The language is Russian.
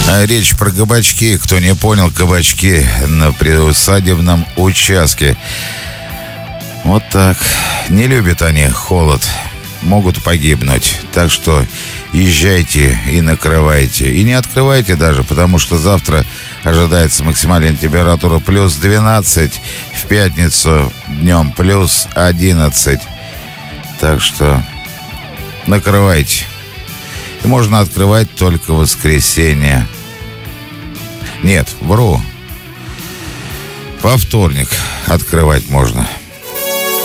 Речь про кабачки. Кто не понял, кабачки на приусадебном участке. Вот так. Не любят они холод. Могут погибнуть. Так что езжайте и накрывайте. И не открывайте даже, потому что завтра ожидается максимальная температура плюс 12. В пятницу днем плюс 11. Так что накрывайте. И можно открывать только в воскресенье. Нет, вру. Во вторник открывать можно.